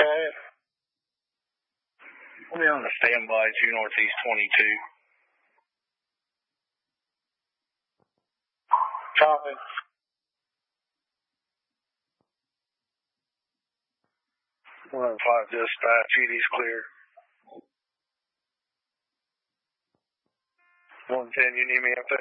Okay. We'll be on the standby 2 Northeast 22. Copy. 105 dispatch, ED's clear. 110, you need me up there?